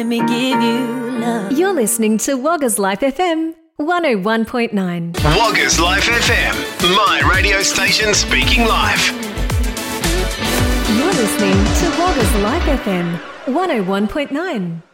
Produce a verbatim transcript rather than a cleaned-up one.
Let me give you love. You're listening to Wagga's Life F M one oh one point nine. Wagga's Life F M, my radio station speaking live. You're listening to Wagga's Life F M one oh one point nine.